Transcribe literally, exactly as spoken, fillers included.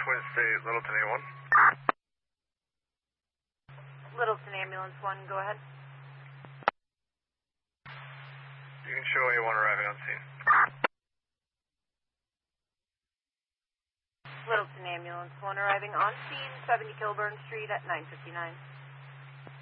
Twin State, Littleton A one. Littleton Ambulance one, go ahead. You can show A one arriving on scene. Littleton Ambulance one arriving on scene, seventy Kilburn Street at nine fifty-nine.